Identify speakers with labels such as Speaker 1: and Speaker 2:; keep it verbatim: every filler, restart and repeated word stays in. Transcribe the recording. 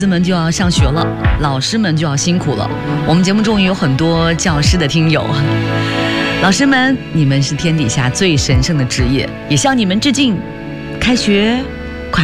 Speaker 1: 孩子们就要上学了，老师们就要辛苦了。我们节目中有很多教师的听友，老师们，你们是天底下最神圣的职业，也向你们致敬。开学